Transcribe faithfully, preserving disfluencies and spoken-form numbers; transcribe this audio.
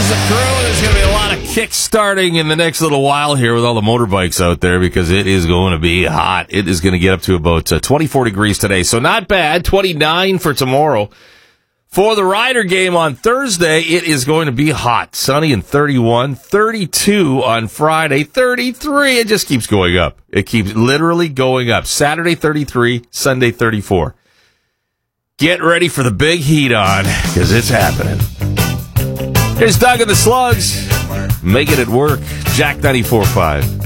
is the crew. There's going to be a lot of kick-starting in the next little while here with all the motorbikes out there because it is going to be hot. It is going to get up to about uh, twenty-four degrees today, so not bad. twenty-nine for tomorrow. For the Rider game on Thursday, it is going to be hot. Sunny and thirty-one, thirty-two on Friday, thirty-three. It just keeps going up. It keeps literally going up. Saturday, thirty-three, Sunday, thirty-four. Get ready for the big heat on because it's happening. Here's Doug and the Slugs, making it work. Jack ninety-four point five.